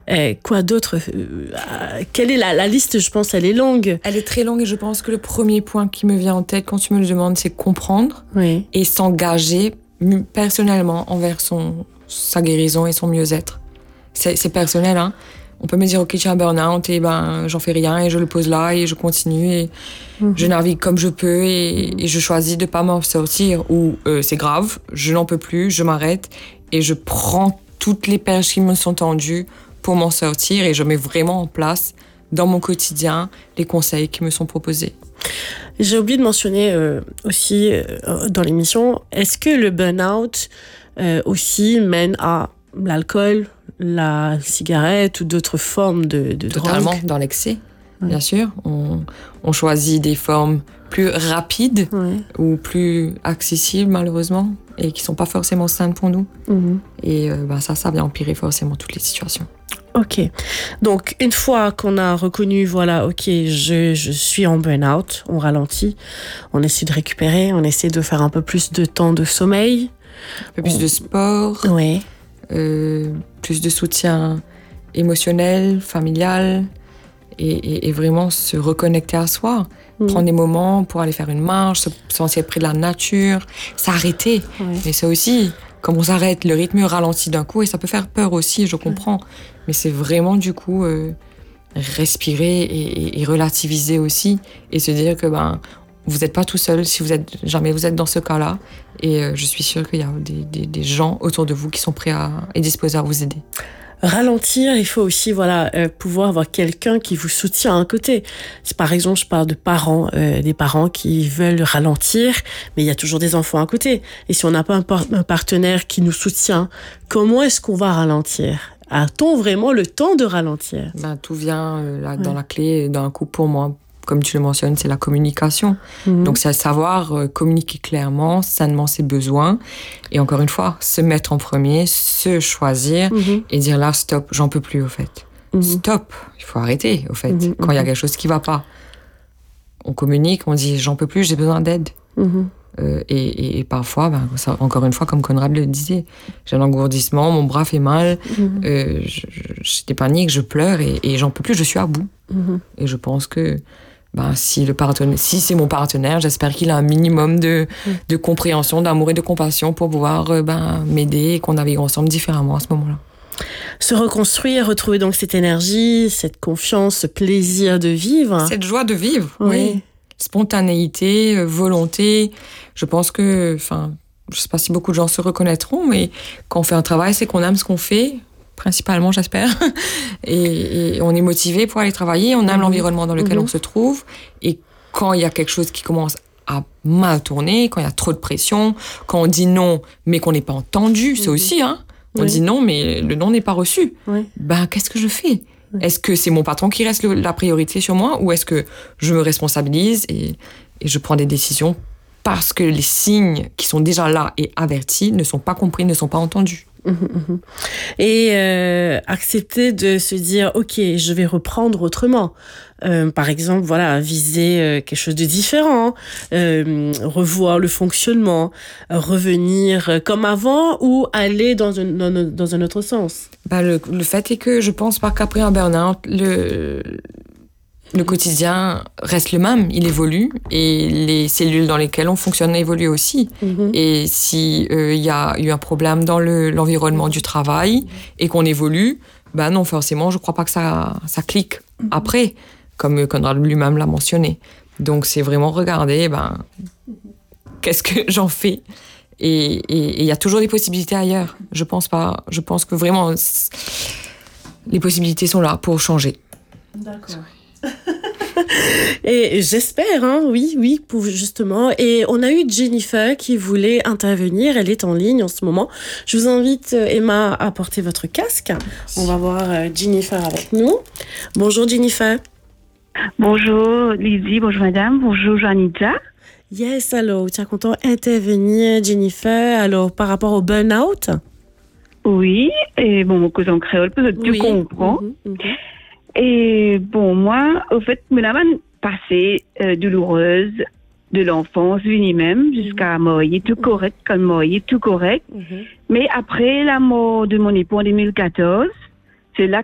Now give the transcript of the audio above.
Quoi d'autre? Quelle est la liste? Je pense elle est longue. Elle est très longue et je pense que le premier point qui me vient en tête quand tu me le demandes, c'est comprendre et s'engager personnellement envers sa guérison et son mieux-être. C'est personnel, hein. On peut me dire, ok, tu as un burn-out et j'en fais rien et je le pose là et je continue et je navigue comme je peux et je choisis de pas m'en sortir ou c'est grave, je n'en peux plus, je m'arrête et je prends toutes les perches qui me sont tendues pour m'en sortir et je mets vraiment en place dans mon quotidien les conseils qui me sont proposés. J'ai oublié de mentionner aussi dans l'émission, est-ce que le burn-out aussi mène à l'alcool, la cigarette ou d'autres formes de drogue? Totalement, dans l'excès, bien sûr. On choisit des formes plus rapides ou plus accessibles, malheureusement, et qui ne sont pas forcément saines pour nous. Et ça vient empirer forcément toutes les situations. Ok. Donc, une fois qu'on a reconnu, voilà, ok, je suis en burn-out, on ralentit, on essaie de récupérer, on essaie de faire un peu plus de temps de sommeil. Un peu plus de sport. Oui. Plus de soutien émotionnel, familial, et vraiment se reconnecter à soi. Prendre des moments pour aller faire une marche, se sentir près de la nature, s'arrêter. Mais ça aussi, comme on s'arrête, le rythme ralentit d'un coup et ça peut faire peur aussi, je comprends. Mais c'est vraiment du coup respirer et relativiser aussi et se dire que vous n'êtes pas tout seul si vous êtes dans ce cas-là. Et je suis sûre qu'il y a des gens autour de vous qui sont prêts et disposés à vous aider. Ralentir, il faut aussi pouvoir avoir quelqu'un qui vous soutient à un côté. Par exemple, je parle de parents, des parents qui veulent ralentir, mais il y a toujours des enfants à côté. Et si on n'a pas un partenaire qui nous soutient, comment est-ce qu'on va ralentir? A-t-on vraiment le temps de ralentir? Tout vient dans la clé d'un coup pour moi. Comme tu le mentionnes, c'est la communication. Donc, c'est à savoir communiquer clairement, sainement ses besoins. Et encore une fois, se mettre en premier, se choisir et dire là, stop, j'en peux plus, au fait. Stop, il faut arrêter, au fait. Quand il y a quelque chose qui va pas, on communique, on dit j'en peux plus, j'ai besoin d'aide. Et parfois, encore une fois, comme Conrad le disait, j'ai un engourdissement, mon bras fait mal, j'ai des paniques, je pleure et j'en peux plus, je suis à bout. Et je pense que si c'est mon partenaire, j'espère qu'il a un minimum de compréhension, d'amour et de compassion pour pouvoir m'aider et qu'on navigue ensemble différemment à ce moment-là. Se reconstruire, retrouver donc cette énergie, cette confiance, ce plaisir de vivre. Cette joie de vivre, oui. Spontanéité, volonté. Je pense que, je sais pas si beaucoup de gens se reconnaîtront, mais quand on fait un travail, c'est qu'on aime ce qu'on fait, principalement, j'espère. Et on est motivé pour aller travailler, on aime l'environnement dans lequel on se trouve. Et quand il y a quelque chose qui commence à mal tourner, quand il y a trop de pression, quand on dit non, mais qu'on n'est pas entendu, c'est aussi, on dit non, mais le non n'est pas reçu. Qu'est-ce que je fais ? Est-ce que c'est mon patron qui reste la priorité sur moi ou est-ce que je me responsabilise et je prends des décisions parce que les signes qui sont déjà là et avertis ne sont pas compris, ne sont pas entendus. Et accepter de se dire ok, je vais reprendre autrement, par exemple viser quelque chose de différent, revoir le fonctionnement, revenir comme avant ou aller dans un autre sens. Le fait est que je pense pas qu'après un burn-out le quotidien reste le même, il évolue et les cellules dans lesquelles on fonctionne évoluent aussi. Et si y a eu un problème dans l'environnement du travail et qu'on évolue, non, forcément, je crois pas que ça clique après, comme Conrad lui-même l'a mentionné. Donc, c'est vraiment regarder, qu'est-ce que j'en fais ? Et il y a toujours des possibilités ailleurs. Je pense que vraiment, les possibilités sont là pour changer. D'accord. Et j'espère, oui, pour justement. Et on a eu Jennifer qui voulait intervenir. Elle est en ligne en ce moment. Je vous invite, Emma, à porter votre casque. On va voir Jennifer avec nous. Bonjour, Jennifer. Bonjour, Lizzie. Bonjour, madame. Bonjour, Janita. Yes, alors, tu es content d'intervenir, Jennifer. Alors, par rapport au burn-out? Oui, et mon cause en créole, peut-être tu comprends. Et moi, au fait, me la passée douloureuse de l'enfance, venue même, jusqu'à mourir tout correct, quand mourir tout correct. Mais après la mort de mon époux en 2014, c'est là